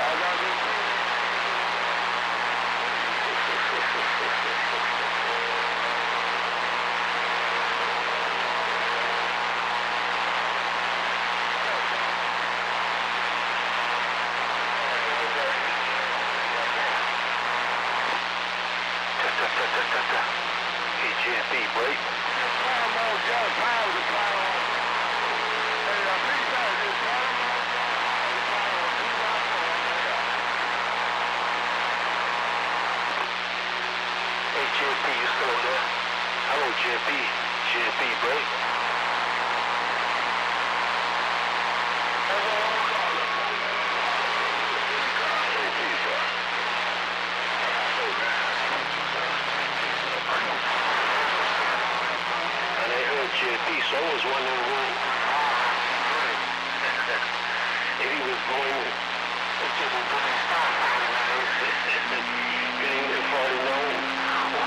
GFB, break. Hey, GFB, you still there? Hello, GFB. GFB, break. GFB, so I was wondering if he was going to the police stop getting to 49.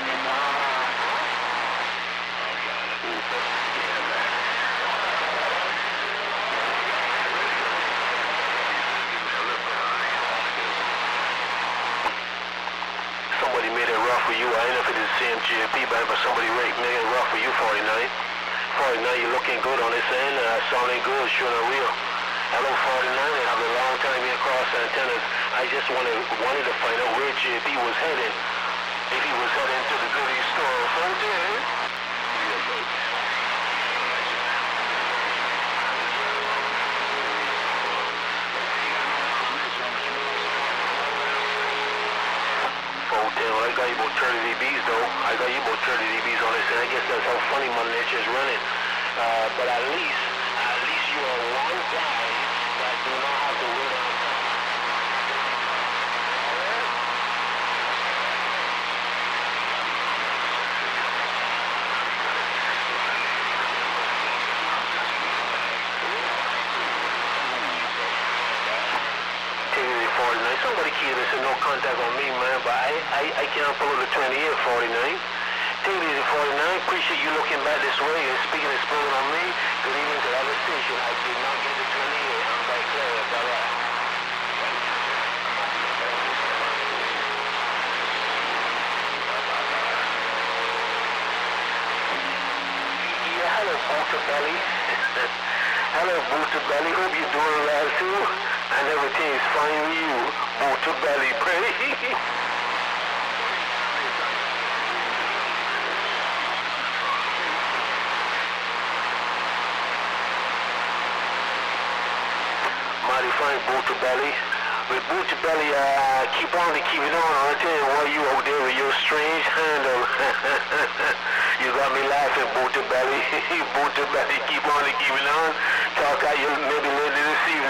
Somebody made it rough for you. I ain't know if it is the same GFB, but somebody made it rough for you, 49. 49, you're looking good on this end, sounding good, sure and real. Hello 49, I have a long time here across antennas. I just wanted to find out where JB was heading. If he was heading to the goodie store or something. Well, I got you about 30 dBs though. I got you about 30 dBs on this, and I guess that's how funny Mother Nature is running. But at least you are one guy that do not have to wait on time. Somebody keep this and no contact on me, man, but I can't follow the 28, 49. Take it easy, 49. Appreciate you looking back this way and speaking and spilling on me. Good evening to the other station. I did not get the 28. I'm by clear. Bye-bye. Yeah, hello, Booster Belly. Hello, Booster Belly. Hope you're doing well, too. And everything's fine with you, Booster Belly, pray. Mighty fine, Booster Belly. With Booster Belly, keep on keeping on. I'll tell you why you out there with your strange handle. You got me laughing, Booster Belly. Booster Belly, keep on keeping on. Talk at you maybe later this evening.